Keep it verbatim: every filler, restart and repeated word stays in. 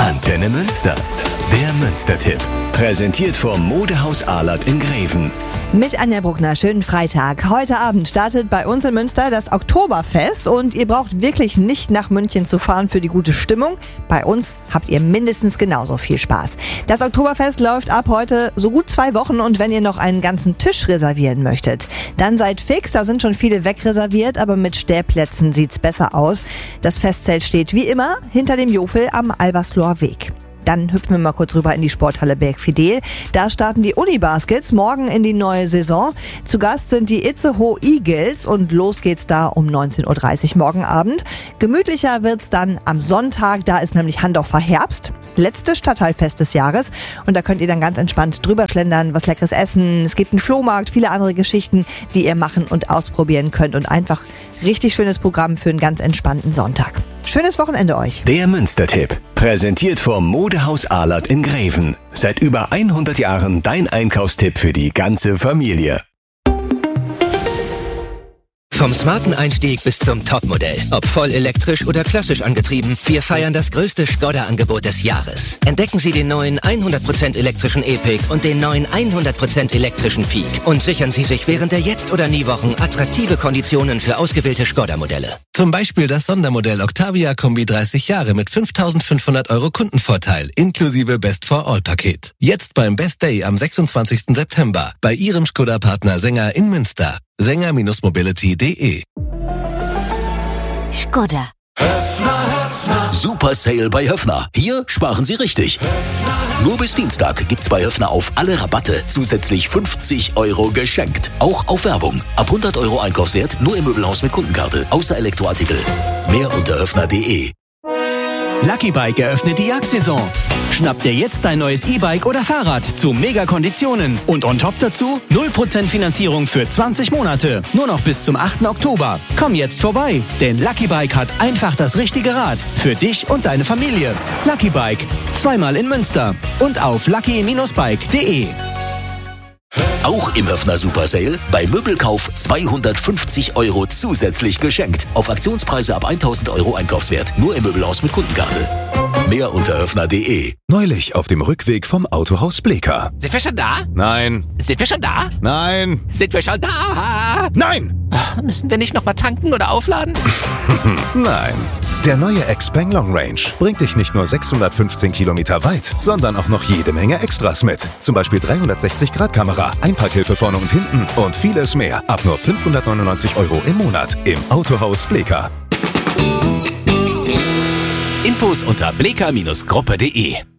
Antenne Münster. Der Münster-Tipp. Präsentiert vom Modehaus Ahlert in Greven. Mit Anja Bruckner, schönen Freitag. Heute Abend startet bei uns in Münster das Oktoberfest und ihr braucht wirklich nicht nach München zu fahren für die gute Stimmung. Bei uns habt ihr mindestens genauso viel Spaß. Das Oktoberfest läuft ab heute so gut zwei Wochen und wenn ihr noch einen ganzen Tisch reservieren möchtet, dann seid fix, da sind schon viele wegreserviert, aber mit Stellplätzen sieht's besser aus. Das Festzelt steht wie immer hinter dem Jofel am Albersloher Weg. Dann hüpfen wir mal kurz rüber in die Sporthalle Bergfidel. Da starten die Unibaskets morgen in die neue Saison. Zu Gast sind die Itzehoe Eagles und los geht's da um neunzehn Uhr dreißig morgen Abend. Gemütlicher wird's dann am Sonntag, da ist nämlich Handorfer Herbst. Letztes Stadtteilfest des Jahres und da könnt ihr dann ganz entspannt drüber schlendern, was Leckeres essen. Es gibt einen Flohmarkt, viele andere Geschichten, die ihr machen und ausprobieren könnt und einfach richtig schönes Programm für einen ganz entspannten Sonntag. Schönes Wochenende euch. Der Münster-Tipp. Präsentiert vom Modehaus Ahlert in Greven. Seit über hundert Jahren dein Einkaufstipp für die ganze Familie. Vom smarten Einstieg bis zum Topmodell. Ob voll elektrisch oder klassisch angetrieben, wir feiern das größte Skoda-Angebot des Jahres. Entdecken Sie den neuen hundert Prozent elektrischen E-Pick und den neuen hundert Prozent elektrischen Peak. Und sichern Sie sich während der Jetzt- oder Nie-Wochen attraktive Konditionen für ausgewählte Skoda-Modelle. Zum Beispiel das Sondermodell Octavia Kombi dreißig Jahre mit fünftausendfünfhundert Euro Kundenvorteil inklusive Best-for-All-Paket. Jetzt beim Best Day am sechsundzwanzigsten September bei Ihrem Skoda-Partner Sänger in Münster. Sänger Mobility punkt de. Skoda. Höffner, Höffner. Super Sale bei Höffner. Hier sparen Sie richtig. Nur bis Dienstag gibt's bei Höffner auf alle Rabatte zusätzlich fünfzig Euro geschenkt. Auch auf Werbung. Ab hundert Euro Einkaufswert nur im Möbelhaus mit Kundenkarte. Außer Elektroartikel. Mehr unter höffner punkt de. Lucky Bike eröffnet die Jagdsaison. Schnapp dir jetzt dein neues E-Bike oder Fahrrad zu Mega-Konditionen. Und on top dazu null Prozent Finanzierung für zwanzig Monate. Nur noch bis zum achten Oktober. Komm jetzt vorbei, denn Lucky Bike hat einfach das richtige Rad. Für dich und deine Familie. Lucky Bike. Zweimal in Münster. Und auf lucky Bindestrich bike punkt de. Auch im Höffner Super Sale bei Möbelkauf zweihundertfünfzig Euro zusätzlich geschenkt. Auf Aktionspreise ab tausend Euro Einkaufswert. Nur im Möbelhaus mit Kundenkarte. Mehr unter höffner punkt de. Neulich auf dem Rückweg vom Autohaus Bleka. Sind wir schon da? Nein. Sind wir schon da? Nein. Sind wir schon da? Nein. Müssen wir nicht nochmal tanken oder aufladen? Nein. Der neue Xpeng Long Range bringt dich nicht nur sechshundertfünfzehn Kilometer weit, sondern auch noch jede Menge Extras mit. Zum Beispiel dreihundertsechzig Grad Kamera, Einparkhilfe vorne und hinten und vieles mehr. Ab nur fünfhundertneunundneunzig Euro im Monat im Autohaus Bleka. Infos unter bleka Bindestrich gruppe punkt de.